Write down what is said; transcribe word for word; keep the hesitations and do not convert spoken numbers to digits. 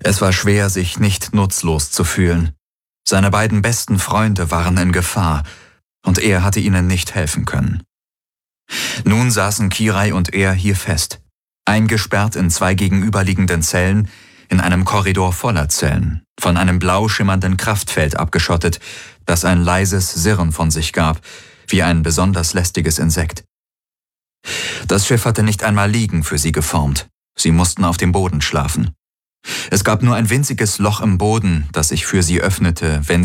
Es war schwer, sich nicht nutzlos zu fühlen. Seine beiden besten Freunde waren in Gefahr, und er hatte ihnen nicht helfen können. Nun saßen Kirai und er hier fest, eingesperrt in zwei gegenüberliegenden Zellen, in einem Korridor voller Zellen, von einem blau schimmernden Kraftfeld abgeschottet, das ein leises Sirren von sich gab, wie ein besonders lästiges Insekt. Das Schiff hatte nicht einmal Liegen für sie geformt. Sie mussten auf dem Boden schlafen. Es gab nur ein winziges Loch im Boden, das sich für sie öffnete, wenn